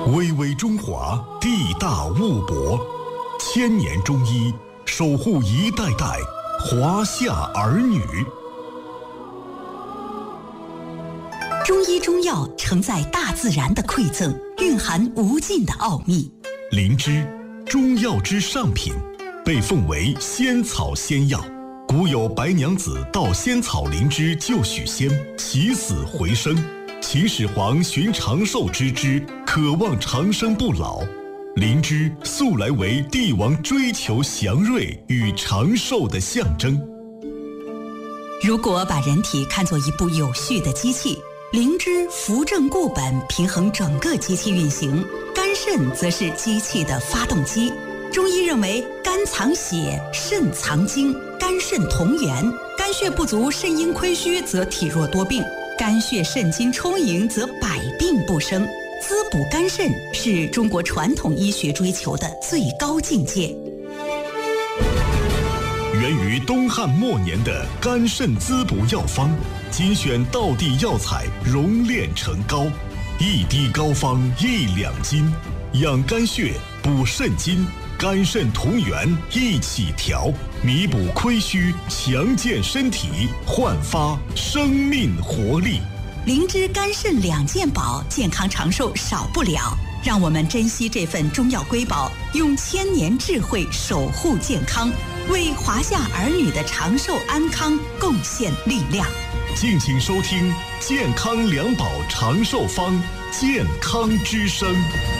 巍巍中华，地大物博，千年中医守护一代代华夏儿女。 中医中药承载大自然的馈赠，蕴含无尽的奥秘。 灵芝，中药之上品，被奉为仙草仙药。古有白娘子盗仙草灵芝救许仙，起死回生。秦始皇寻长寿之枝，渴望长生不老。灵芝素来为帝王追求祥瑞与长寿的象征。 如果把人体看作一部有序的机器，灵芝扶正固本，平衡整个机器运行；肝肾则是机器的发动机。中医认为，肝藏血，肾藏精，肝肾同源。肝血不足、肾阴亏虚，则体弱多病；肝血肾精充盈，则百病不生。滋补肝肾是中国传统医学追求的最高境界。 源于东汉末年的肝肾滋补药方，精选道地药材熔炼成膏，一滴膏方1两金，养肝血，补肾精，肝肾同源一起调，弥补亏虚，强健身体，焕发生命活力。 灵芝肝肾两件宝，健康长寿少不了。让我们珍惜这份中药瑰宝，用千年智慧守护健康，为华夏儿女的长寿安康贡献力量。 敬请收听健康两宝长寿方，健康之声。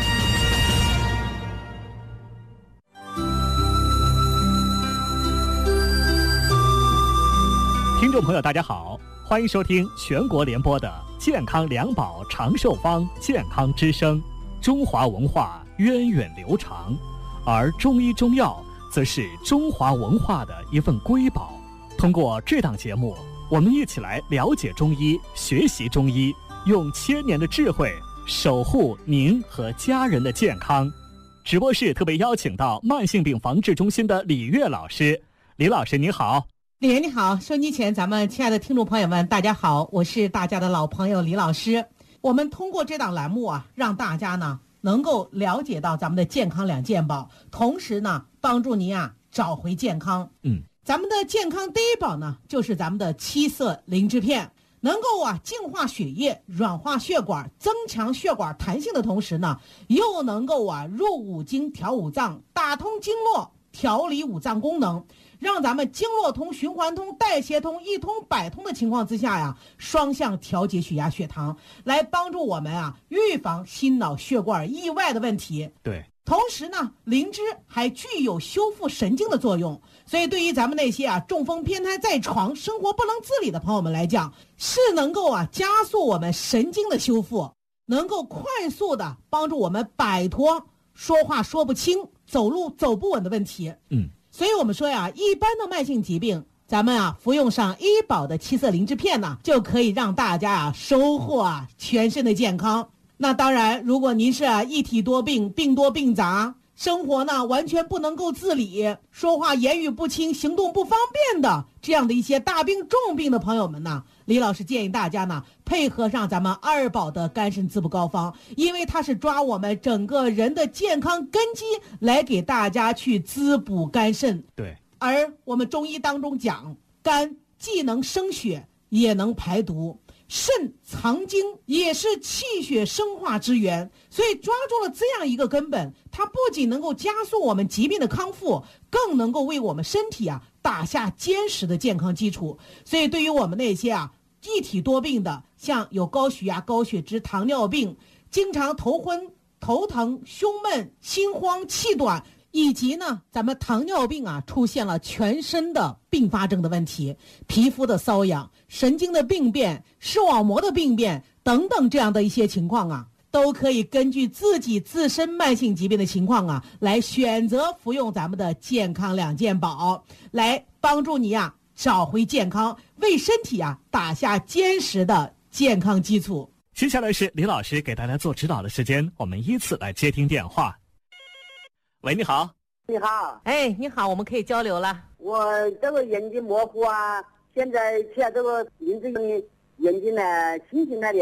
听众朋友大家好，欢迎收听全国联播的健康两宝长寿方，健康之声。中华文化源远流长，而中医中药则是中华文化的一份瑰宝。通过这档节目，我们一起来了解中医，学习中医，用千年的智慧守护您和家人的健康。直播室特别邀请到慢性病防治中心的李月老师。李老师您好。 李爷你好，收音机前咱们亲爱的听众朋友们大家好，我是大家的老朋友李老师。我们通过这档栏目啊，让大家呢能够了解到咱们的健康两件宝，同时呢帮助您啊找回健康。咱们的健康第一宝呢就是咱们的7色灵芝片，能够啊净化血液，软化血管，增强血管弹性的同时呢，又能够啊入五经调五脏，打通经络，调理五脏功能，让咱们经络通、循环通、代谢通、一通百通的情况之下呀，双向调节血压血糖，来帮助我们啊预防心脑血管意外的问题。 对， 同时呢，灵芝还具有修复神经的作用，所以对于咱们那些啊中风偏瘫在床、生活不能自理的朋友们来讲，是能够啊加速我们神经的修复，能够快速的帮助我们摆脱说话说不清、走路走不稳的问题。所以我们说呀，一般的慢性疾病，咱们啊服用上医保的7色灵芝片呢，就可以让大家啊收获啊全身的健康。那当然，如果您是啊一体多病、病多病杂，生活呢完全不能够自理，说话言语不清、行动不方便的这样的一些大病重病的朋友们呢，李老师建议大家呢配合上咱们2宝的肝肾滋补膏方，因为它是抓我们整个人的健康根基来给大家去滋补肝肾。 对， 而我们中医当中讲，肝既能生血，也能排毒，肾藏精，也是气血生化之源，所以抓住了这样一个根本，它不仅能够加速我们疾病的康复，更能够为我们身体啊打下坚实的健康基础。所以对于我们那些啊一体多病的，像有高血压、高血脂、糖尿病，经常头昏、头疼、胸闷、心慌、气短，以及呢咱们糖尿病啊出现了全身的并发症的问题，皮肤的瘙痒、神经的病变、视网膜的病变等等这样的一些情况啊，都可以根据自己自身慢性疾病的情况啊，来选择服用咱们的健康两件宝，来帮助你啊找回健康，为身体啊打下坚实的健康基础。 接下来是李老师给大家做指导的时间，我们依次来接听电话。喂，你好。 你好。 哎，你好，我们可以交流了。 我这个眼睛模糊啊，现在吃了这个灵芝眼睛呢清醒了点，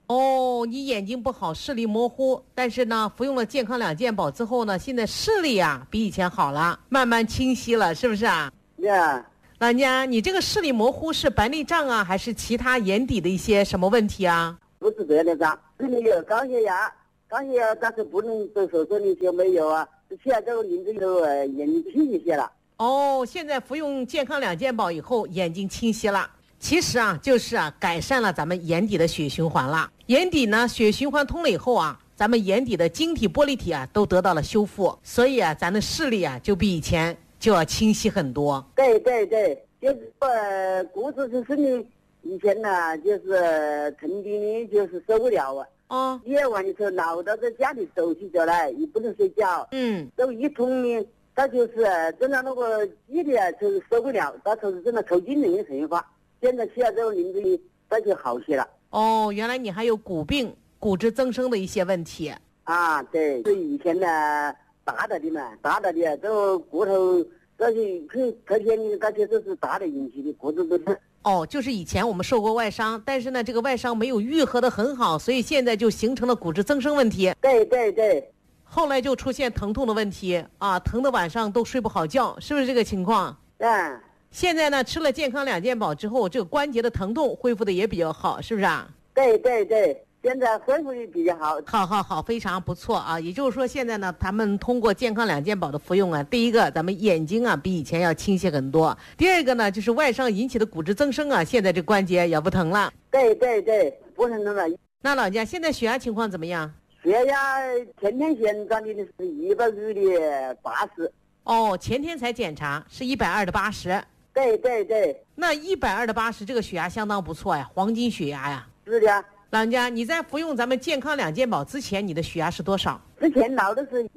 哦，你眼睛不好，视力模糊，但是呢，服用了健康2件宝之后呢，现在视力啊比以前好了，慢慢清晰了，是不是啊？老人家，你这个视力模糊是白内障啊，还是其他眼底的一些什么问题啊？ 不是白内障，这里有高血压，但是不能做手术的就没有啊，现在这个林子里头眼睛清一些了。 哦，现在服用健康2件宝以后，眼睛清晰了。其实啊，就是啊，改善了咱们眼底的血循环了。眼底呢，血循环通了以后啊，咱们眼底的晶体、玻璃体啊，都得到了修复，所以啊，咱的视力啊，就比以前就要清晰很多。 对，就是骨质疏松的，以前呢，就是疼的，就是受不了啊。 哦， 夜晚的时候老到在家里走起脚来，也不能睡觉。都一痛呢，他就是真的那个肌力啊，就是受不了，他就是真的抽筋的情况。现在吃了这个林子里，它就好些了。 哦，原来你还有骨病、骨质增生的一些问题啊？对，是以前呢大的这个骨头，这些特别的，那些都是大的引起的骨质增生。 哦，就是以前我们受过外伤，但是呢，这个外伤没有愈合的很好，所以现在就形成了骨质增生问题。 对。 后来就出现疼痛的问题啊，疼的晚上都睡不好觉，是不是这个情况？现在呢，吃了健康2件宝之后，这个关节的疼痛恢复的也比较好，是不是啊？ 对，现在恢复的比较好。 好，非常不错啊！也就是说，现在呢，咱们通过健康2件宝的服用啊，第一个，咱们眼睛啊比以前要清晰很多；第二个呢，就是外伤引起的骨质增生啊，现在这关节也不疼了。 对，不疼了。 那老人家现在血压情况怎么样？ 血压前天现在的是150的80。 哦，前天才检查是120的80。 对。 那120的80，这个血压相当不错呀，黄金血压呀。 是的。 老人家，你在服用咱们健康2件宝之前，你的血压是多少？ 之前闹的是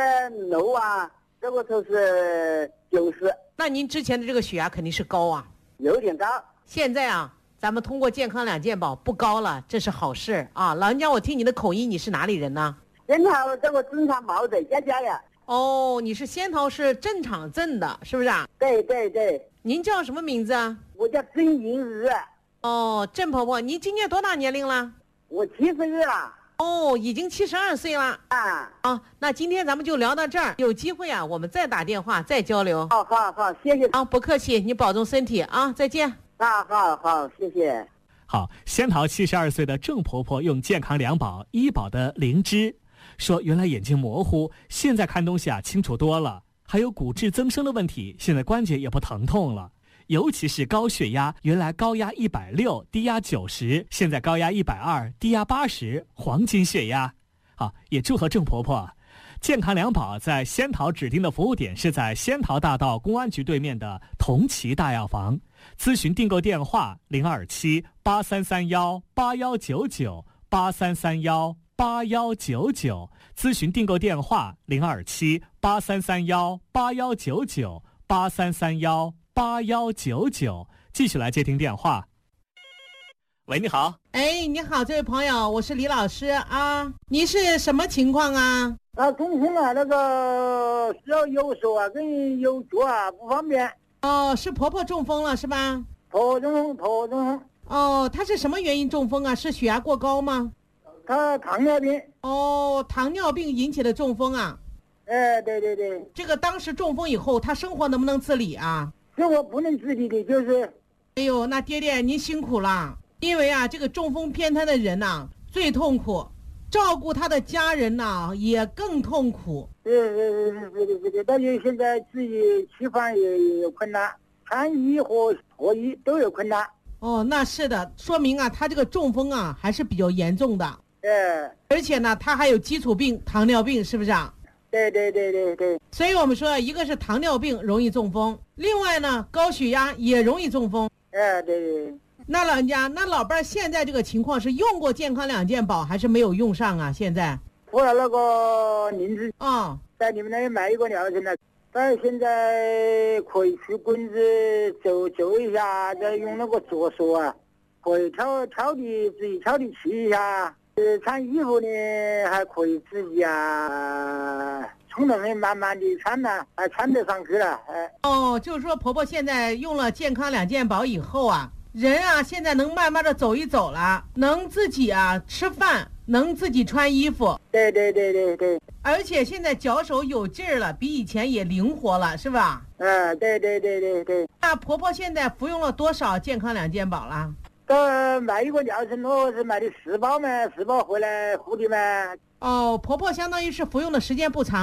160啊，这个时候是90。 那您之前的这个血压肯定是高啊。 有点高。 现在啊，咱们通过健康2件宝不高了，这是好事啊。老人家，我听你的口音，你是哪里人呢？ 仙桃这个镇上毛的家呀。 哦，你是仙桃市镇场镇的，是不是啊？ 对。 您叫什么名字啊？ 我叫郑银日。 哦，郑婆婆，您今年多大年龄了？ 我72了。 哦，已经72岁了啊！那今天咱们就聊到这儿，有机会啊，我们再打电话再交流。 好，谢谢啊，不客气，你保重身体啊，再见。 好，谢谢。 好，仙桃72岁的郑婆婆用健康2宝医宝的灵芝，说原来眼睛模糊，现在看东西啊清楚多了，还有骨质增生的问题，现在关节也不疼痛了。尤其是高血压，原来高压160，低压90，现在高压120，低压80，黄金血压。好，也祝贺郑婆婆。健康2宝在仙桃指定的服务点是在仙桃大道公安局对面的同齐大药房，咨询订购电话027-8331-8199，8331-8199，咨询订购电话027-8331-8199，8331-8199。继续来接听电话。喂，你好。 哎，你好，这位朋友，我是李老师啊。你是什么情况啊？ 中风啊，那个需要有手啊，跟有脚啊不方便。 哦，是婆婆中风了是吧？ 婆中风。 哦，她是什么原因中风啊？是血压过高吗？ 她糖尿病。 哦，糖尿病引起的中风啊？ 对。 这个当时中风以后，她生活能不能自理啊？ 生活不能自理的，就是。 哎呦，那爹爹您辛苦了，因为啊，这个中风偏瘫的人呐，最痛苦，照顾他的家人呐也更痛苦。 对，但是现在自己吃饭也有困难，穿衣和脱衣都有困难。 哦，那是的，说明啊，他这个中风啊还是比较严重的。而且呢，他还有基础病，糖尿病，是不是啊？ 对。 所以我们说，一个是糖尿病容易中风，另外呢，高血压也容易中风。 对。 那老人家，那老伴儿现在这个情况是用过健康2件宝还是没有用上啊？现在我了那个灵芝啊， 在你们那里买一个疗程了，但是现在可以去滚子走一下，再用那个左手啊，可以自己挑的吃一下。穿衣服呢还可以自己啊，冲得很慢慢的穿呢，还穿得上去了。 哦，就是说婆婆现在用了健康2件宝以后啊， 人啊，现在能慢慢的走一走了，能自己啊吃饭，能自己穿衣服。 对。 而且现在脚手有劲儿了，比以前也灵活了，是吧？ 对。 那婆婆现在服用了多少健康2件宝了？ 买一个疗程，我是买的4包嘛，4包回来护理嘛。 哦，婆婆相当于是服用的时间不长。